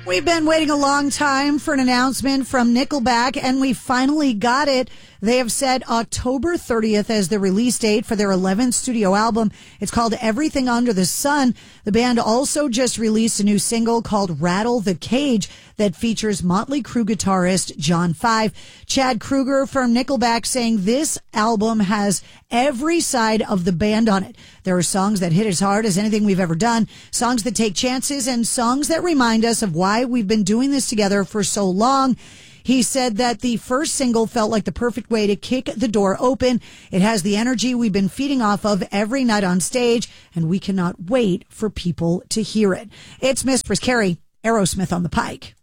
We've been waiting a long time for an announcement from Nickelback, and we finally got it. They have set October 30th as the release date for their 11th studio album. It's called Everything Under the Sun. The band also just released a new single called Rattle the Cage that features Motley Crue guitarist John Five. Chad Kroeger from Nickelback saying this album has every side of the band on it. There are songs that hit as hard as anything we've ever done, songs that take chances, and songs that remind us of why we've been doing this together for so long. He said that the first single felt like the perfect way to kick the door open. It has the energy we've been feeding off of every night on stage, and we cannot wait for people to hear it. It's Mistress Carrie, Aerosmith on the Pike.